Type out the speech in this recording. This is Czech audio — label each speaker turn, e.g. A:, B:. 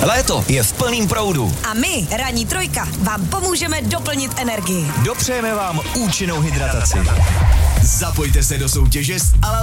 A: Léto je v plným proudu.
B: A my, Ranní trojka, vám pomůžeme doplnit energii.
A: Dopřejeme vám účinnou hydrataci.
C: Zapojte se do soutěže s Ala